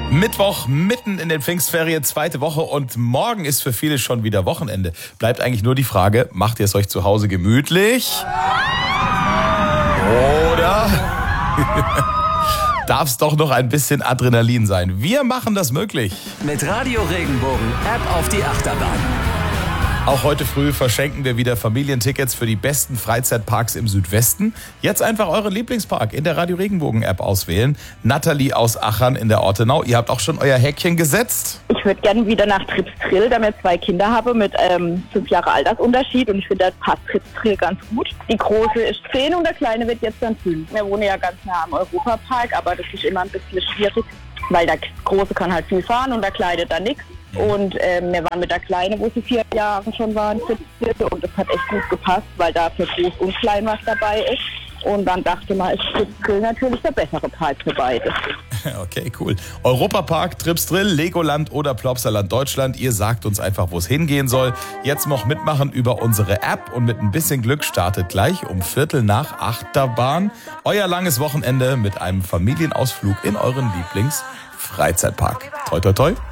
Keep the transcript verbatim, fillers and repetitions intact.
Mittwoch, mitten in den Pfingstferien, zweite Woche und morgen ist für viele schon wieder Wochenende. Bleibt eigentlich nur die Frage, macht ihr es euch zu Hause gemütlich? Oder darf es doch noch ein bisschen Adrenalin sein? Wir machen das möglich. Mit Radio Regenbogen App auf die Achterbahn. Auch heute früh verschenken wir wieder Familientickets für die besten Freizeitparks im Südwesten. Jetzt einfach euren Lieblingspark in der Radio Regenbogen App auswählen. Nathalie aus Achern in der Ortenau, ihr habt auch schon euer Häkchen gesetzt? Ich würde gerne wieder nach Trips Drill, da wir zwei Kinder habe mit ähm, fünf Jahre Altersunterschied und ich finde, da passt Trips Drill ganz gut. Die Große ist zehn und der Kleine wird jetzt dann fünf. Wir wohnen ja ganz nah am Europapark, aber das ist immer ein bisschen schwierig, weil der Große kann halt viel fahren und der Kleine dann nichts. Und ähm, wir waren mit der Kleinen, wo sie vier Jahre schon waren, und das hat echt gut gepasst, weil da für groß und klein was dabei ist. Und dann dachte man, ist Trips Drill natürlich der bessere Park für beide. Okay, cool. Europapark, Trips Drill, Legoland oder Plopsaland Deutschland. Ihr sagt uns einfach, wo es hingehen soll. Jetzt noch mitmachen über unsere App und mit ein bisschen Glück startet gleich um Viertel nach Achterbahn euer langes Wochenende mit einem Familienausflug in euren Lieblings-Freizeitpark. Toi, toi, toi.